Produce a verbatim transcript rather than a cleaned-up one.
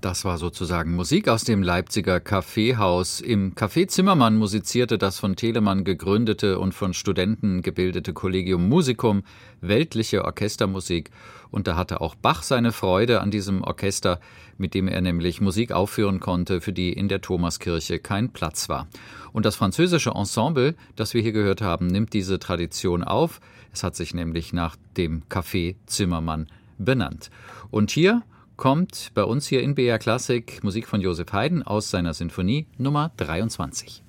Das war sozusagen Musik aus dem Leipziger Kaffeehaus. Im Café Zimmermann musizierte das von Telemann gegründete und von Studenten gebildete Collegium Musicum weltliche Orchestermusik. Und da hatte auch Bach seine Freude an diesem Orchester, mit dem er nämlich Musik aufführen konnte, für die in der Thomaskirche kein Platz war. Und das französische Ensemble, das wir hier gehört haben, nimmt diese Tradition auf. Es hat sich nämlich nach dem Café Zimmermann benannt. Und hier kommt bei uns hier in B R Klassik Musik von Joseph Haydn aus seiner Sinfonie Nummer dreiundzwanzig.